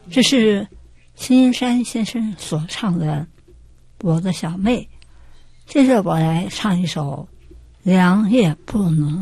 这是新山先生所唱的《我的小妹》。接着我来唱一首《良夜不能》。